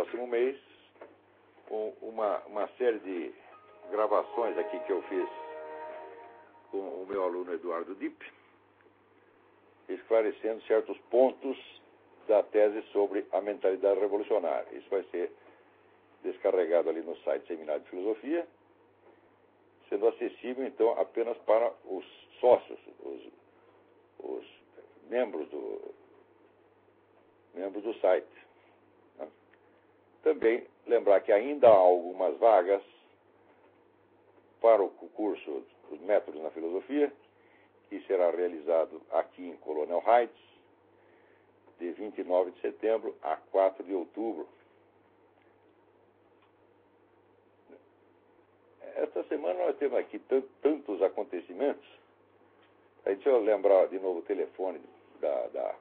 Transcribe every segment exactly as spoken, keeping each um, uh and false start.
próximo mês um, uma, uma série de gravações aqui que eu fiz com o meu aluno Eduardo Dipp, esclarecendo certos pontos da tese sobre a mentalidade revolucionária. Isso vai ser descarregado ali no site Seminário de Filosofia, sendo acessível, então, apenas para os sócios, os, os membros, do, membros do site. Né? Também lembrar que ainda há algumas vagas para o curso Os Métodos na Filosofia, que será realizado aqui em Colonel Heights, de vinte e nove de setembro a quatro de outubro. Esta semana nós temos aqui tantos acontecimentos. Aí deixa eu lembrar de novo o telefone da, da,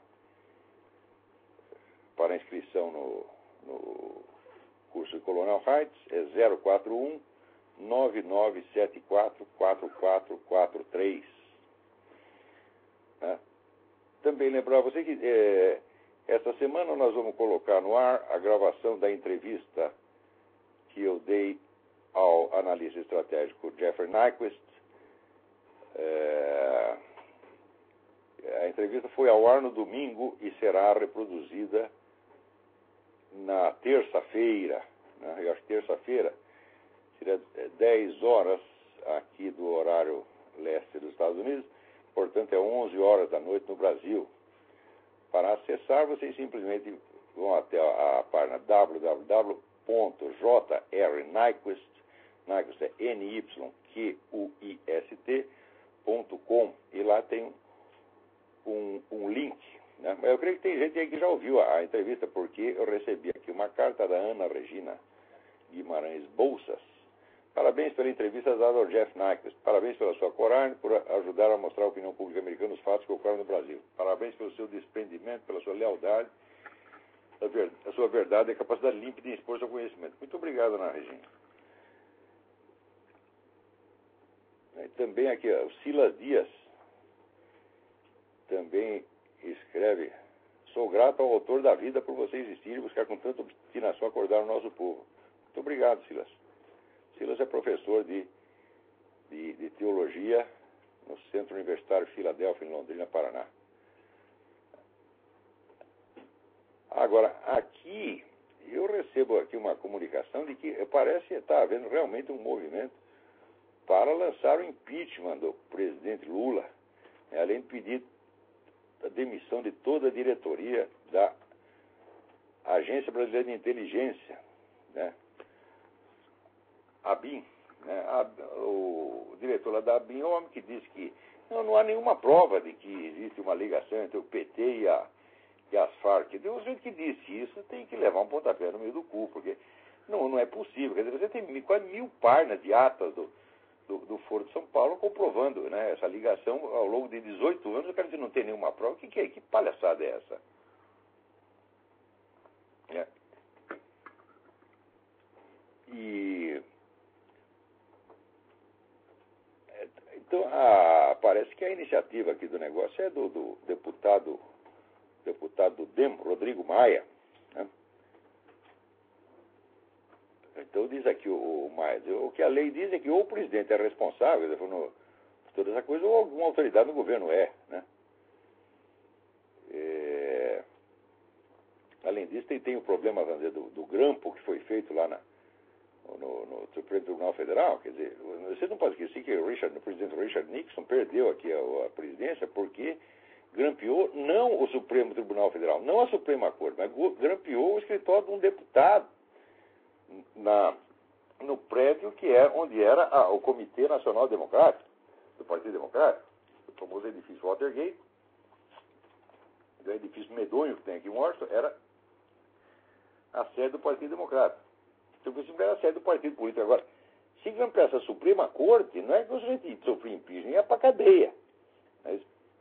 para inscrição no, no curso de Colonel Heights, é zero quatro um, nove nove sete quatro, quatro quatro quatro três. Né? Também lembrar você que é, esta semana nós vamos colocar no ar a gravação da entrevista que eu dei ao analista estratégico Jeffrey Nyquist. É, a entrevista foi ao ar no domingo e será reproduzida na terça-feira. Né? Eu acho que terça-feira seria dez horas aqui do horário leste dos Estados Unidos, portanto é onze horas da noite no Brasil. Para acessar, vocês simplesmente vão até a, a página w w w ponto j r nyquist, Nyquist é N Y Q U I S T ponto com, e lá tem um, um link. Né? Mas eu creio que tem gente aí que já ouviu a, a entrevista, porque eu recebi aqui uma carta da Ana Regina Guimarães Bolsas. Parabéns pela entrevista dada ao Jeff Nyquist. Parabéns pela sua coragem, por ajudar a mostrar à opinião pública americana os fatos que ocorrem no Brasil. Parabéns pelo seu desprendimento, pela sua lealdade, a, ver, a sua verdade e a capacidade límpida de expor seu conhecimento. Muito obrigado, Ana Regina. E também aqui, ó, o Silas Dias também escreve: sou grato ao autor da vida por você existir e buscar com tanta obstinação acordar o nosso povo. Muito obrigado, Silas. Silas é professor de, de, de teologia no Centro Universitário Filadélfia, em Londrina, Paraná. Agora, aqui, eu recebo aqui uma comunicação de que parece estar havendo realmente um movimento para lançar o impeachment do presidente Lula, né, além de pedir a demissão de toda a diretoria da Agência Brasileira de Inteligência, né? A BIM, né? A, o diretor lá da BIM é um homem que disse que não, não há nenhuma prova de que existe uma ligação entre o P T e, a, e as Farc. O jeito que disse isso tem que levar um pontapé no meio do cu, porque não, não é possível. Quer dizer, você tem quase mil páginas de atas do, do, do Foro de São Paulo comprovando, né, essa ligação ao longo de dezoito anos. Eu quero dizer, não tem nenhuma prova. O que, que é? Que palhaçada é essa? É. E então, a, parece que a iniciativa aqui do negócio é do, do deputado, deputado D E M, Rodrigo Maia. Né? Então, diz aqui o, o Maia, o que a lei diz é que ou o presidente é responsável por toda essa coisa, ou alguma autoridade do governo é. Né? É, além disso, tem, tem o problema, vamos dizer, do, do grampo que foi feito lá na No, no Supremo Tribunal Federal. Quer dizer, você não pode esquecer que o, Richard, o presidente Richard Nixon perdeu aqui a, a presidência porque grampeou não o Supremo Tribunal Federal, não a Suprema Corte, mas grampeou o escritório de um deputado na, no prédio que é onde era a, o Comitê Nacional Democrático, do Partido Democrático, o famoso edifício Watergate, o edifício medonho que tem aqui em Washington, era a sede do Partido Democrático. Então, isso era a sede do partido político. Agora, se grampear essa Suprema Corte, não é que o sujeito sofreu impeachment, é para cadeia. Mas,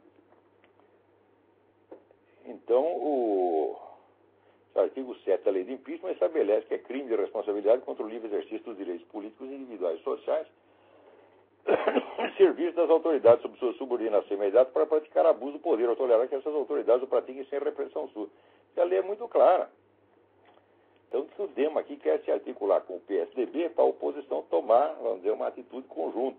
então, o, o artigo sete da lei de impeachment estabelece que é crime de responsabilidade contra o livre exercício dos direitos políticos individuais e sociais, serviço das autoridades sob sua subordinação imediata para praticar abuso do poder ou tolerar que essas autoridades o pratiquem sem repressão sua. E a lei é muito clara. Então, o Dema aqui quer se articular com o P S D B para a oposição tomar, vamos dizer, uma atitude conjunta.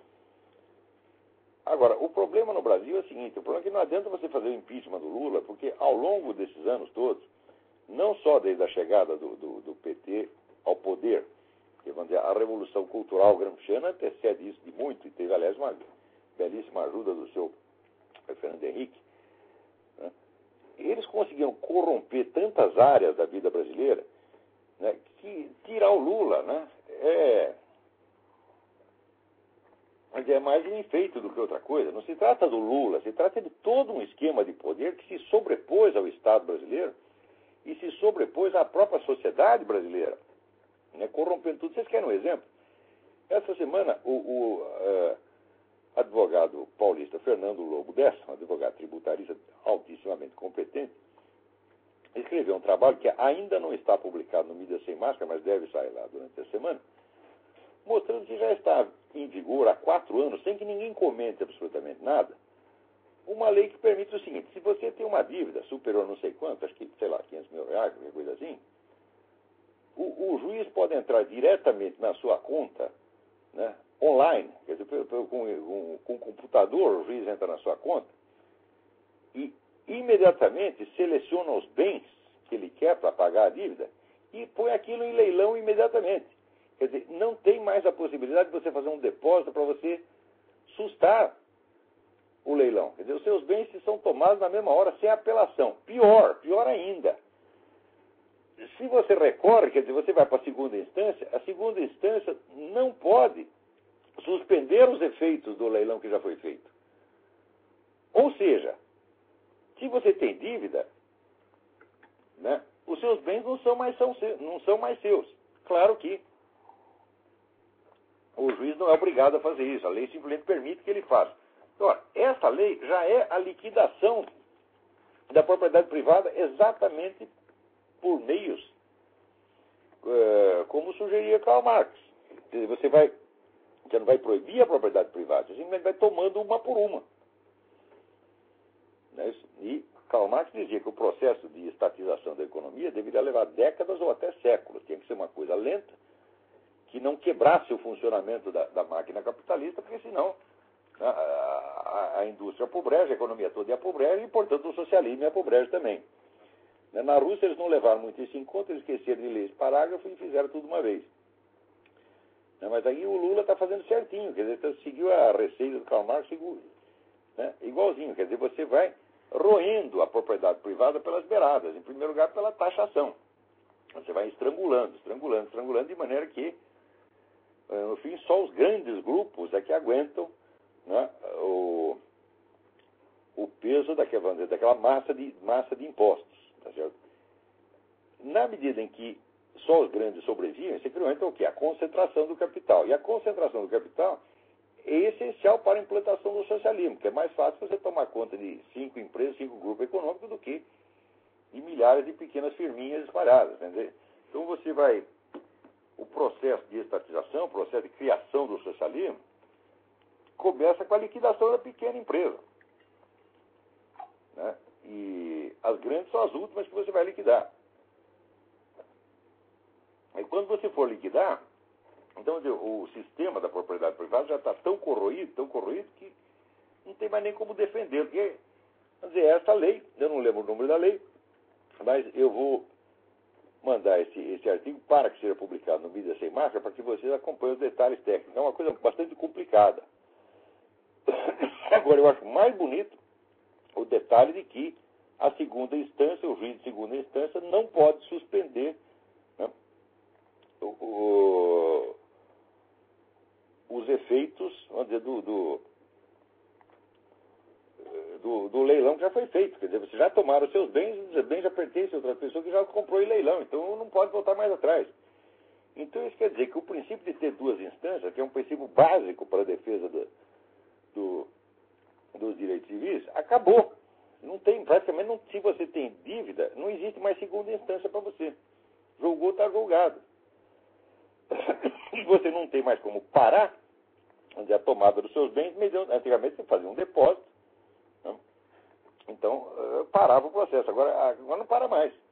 Agora, o problema no Brasil é o seguinte, o problema é que não adianta você fazer o impeachment do Lula, porque ao longo desses anos todos, não só desde a chegada do, do, do P T ao poder, porque, vamos dizer, a Revolução Cultural gramsciana antecede isso de muito, e teve, aliás, uma belíssima ajuda do seu Fernando Henrique, né? Eles conseguiram corromper tantas áreas da vida brasileira, né, que tirar o Lula, né, é, é mais um enfeite do que outra coisa. Não se trata do Lula, se trata de todo um esquema de poder que se sobrepôs ao Estado brasileiro e se sobrepôs à própria sociedade brasileira, né, corrompendo tudo. Vocês querem um exemplo? Essa semana, o, o uh, advogado paulista Fernando Lobo Dessa, um advogado tributarista altissimamente competente, escreveu um trabalho que ainda não está publicado no Mídia Sem Máscara, mas deve sair lá durante a semana, mostrando que já está em vigor há quatro anos, sem que ninguém comente absolutamente nada, uma lei que permite o seguinte: se você tem uma dívida superior a não sei quanto, acho que, sei lá, quinhentos mil reais, qualquer coisa assim, o, o juiz pode entrar diretamente na sua conta, né, online, quer dizer, com, com, com o computador, o juiz entra na sua conta e imediatamente seleciona os bens que ele quer para pagar a dívida e põe aquilo em leilão imediatamente. Quer dizer, não tem mais a possibilidade de você fazer um depósito para você sustar o leilão. Quer dizer, os seus bens são tomados na mesma hora, sem apelação. Pior, pior ainda. Se você recorre, quer dizer, você vai para a segunda instância, a segunda instância não pode suspender os efeitos do leilão que já foi feito. Ou seja, se você tem dívida, né, os seus bens não são mais, são, não são mais seus. Claro que o juiz não é obrigado a fazer isso. A lei simplesmente permite que ele faça. Então, essa lei já é a liquidação da propriedade privada exatamente por meios uh, como sugeria Karl Marx. Você vai, você não vai proibir a propriedade privada, você simplesmente vai tomando uma por uma. Né? E Karl Marx dizia que o processo de estatização da economia deveria levar décadas ou até séculos. Tinha que ser uma coisa lenta, que não quebrasse o funcionamento da, da máquina capitalista, porque senão a, a, a indústria apobrece, a economia toda apobrece e, portanto, o socialismo apobrece também. Na Rússia eles não levaram muito isso em conta, eles esqueceram de ler esse parágrafo e fizeram tudo uma vez. Mas aí o Lula está fazendo certinho, quer dizer, seguiu a receita do Karl Marx, né, igualzinho, quer dizer, você vai roendo a propriedade privada pelas beiradas, em primeiro lugar pela taxação. Você vai estrangulando, estrangulando, estrangulando, de maneira que, no fim, só os grandes grupos é que aguentam, né, o, o peso daquela, daquela massa, de, massa de impostos. Tá certo? Na medida em que só os grandes sobrevivem, você criou então o quê? A concentração do capital. E a concentração do capital é essencial para a implantação do socialismo, porque é mais fácil você tomar conta de cinco empresas, cinco grupos econômicos, do que de milhares de pequenas firminhas espalhadas. Entendeu? Então você vai... O processo de estatização, o processo de criação do socialismo, começa com a liquidação da pequena empresa. Né? E as grandes são as últimas que você vai liquidar. E quando você for liquidar, então o sistema da propriedade privada já está tão corroído, tão corroído, que não tem mais nem como defender. Porque, vamos dizer, essa lei, eu não lembro o número da lei, mas eu vou mandar esse, esse artigo para que seja publicado no Mídia Sem Máscara, para que vocês acompanhem os detalhes técnicos. É uma coisa bastante complicada. Agora, eu acho mais bonito o detalhe de que a segunda instância, o juiz de segunda instância, não pode suspender, né, o, o, os efeitos, vamos dizer, do, do, do, do leilão que já foi feito. Quer dizer, vocês já tomaram os seus bens, os bens já pertencem a outra pessoa que já comprou em leilão, então não pode voltar mais atrás. Então isso quer dizer que o princípio de ter duas instâncias, que é um princípio básico para a defesa do, do, dos direitos civis, acabou. Não tem, praticamente, não, se você tem dívida, não existe mais segunda instância para você. Julgou, está julgado. E você não tem mais como parar a tomada dos seus bens, mediante, antigamente você fazia um depósito, né? Então parava o processo, agora, agora não para mais.